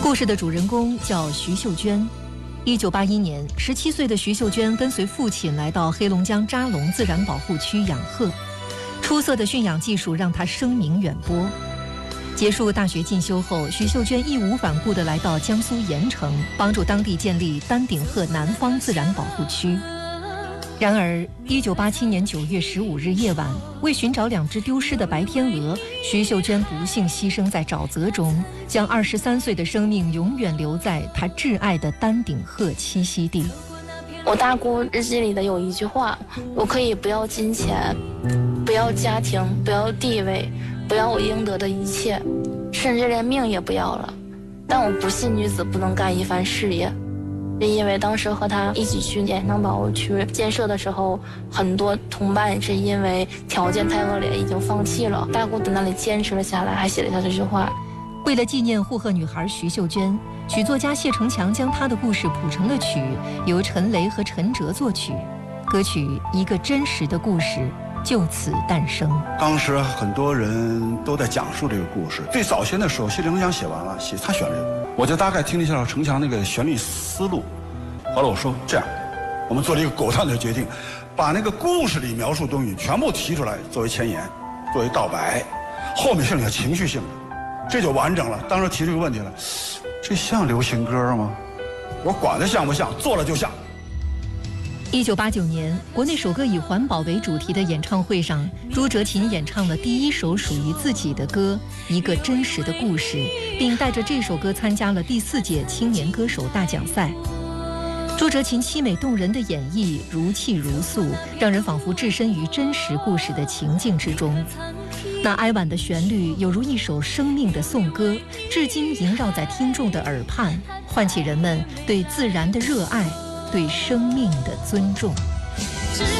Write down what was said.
故事的主人公叫徐秀娟。1981年，17岁的徐秀娟跟随父亲来到黑龙江扎龙自然保护区养鹤，出色的驯养技术让她声名远播。结束大学进修后，徐秀娟义无反顾地来到江苏盐城，帮助当地建立丹顶鹤南方自然保护区。然而，1987年9月15日夜晚，为寻找2只丢失的白天鹅，徐秀娟不幸牺牲在沼泽中，将23岁的生命永远留在她挚爱的丹顶鹤栖息地。 我大姑日记里的有一句话：我可以不要金钱，不要家庭，不要地位，不要我应得的一切，甚至连命也不要了。但我不信女子不能干一番事业。因为当时和他一起去盐城保护区建设的时候，很多同伴是因为条件太恶劣已经放弃了，大姑在那里坚持了下来，还写了下这句话。 为了纪念护鹤女孩徐秀娟，曲作家谢成强将她的故事谱成了曲，由陈雷和陈哲作曲。歌曲《一个真实的故事》就此诞生。 当时很多人都在讲述这个故事。最早先的时候，谢成强写完了，写他旋律，我就大概听了一下程强那个旋律思路。后来我说这样，我们做了一个果断的决定，把那个故事里描述的东西全部提出来作为前言，作为道白，后面剩下情绪性的，这就完整了。当时提这个问题了，这像流行歌吗？我管它像不像，做了就像。 1989年，国内首个以环保为主题的演唱会上，朱哲琴演唱了第一首属于自己的歌《一个真实的故事》，并带着这首歌参加了第4届青年歌手大奖赛。朱哲琴凄美动人的演绎如泣如诉，让人仿佛置身于真实故事的情境之中。那哀婉的旋律有如一首生命的颂歌，至今萦绕在听众的耳畔，唤起人们对自然的热爱，对生命的尊重。